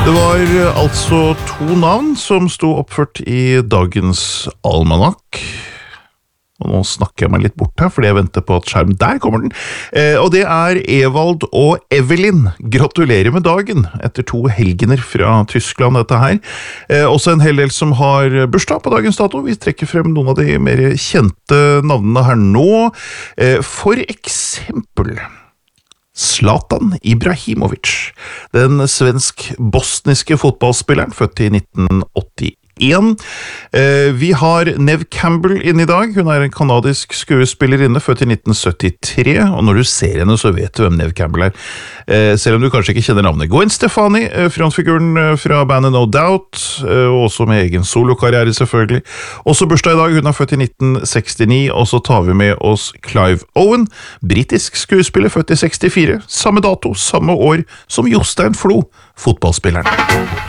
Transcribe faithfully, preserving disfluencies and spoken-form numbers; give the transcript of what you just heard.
Det var altså to navn som sto oppført i dagens almanakk. Og nå snakker jeg meg litt bort her, fordi jeg venter på at skjermen der kommer den. Eh, og det er Evald og Evelyn. Gratulerer med dagen, etter to helgener fra Tyskland, dette her. Eh, også en hel del som har bursdag på dagens dato. Vi trekker frem noen av de mer kjente navnene her nå. Eh, for eksempel Zlatan Ibrahimovic, den svensk-bosniske fotballspilleren, født i nitten åtti. En. Eh, vi har Neve Campbell inne i dag. Hun er en kanadisk skuespillerinne, født i nitten syttitre, og når du ser henne så vet du hvem Neve Campbell er, eh, selv om du kanskje ikke kjenner navnet. Gwen Stefani, eh, frontfiguren eh, fra bandet No Doubt, eh, og også med egen solokarriere selvfølgelig. Også bursdag i dag, hun er født i nitten sekstini, og så tar vi med oss Clive Owen, britisk skuespiller, født i sekstifire, samme dato, samme år som Jostein Flo, fotballspilleren.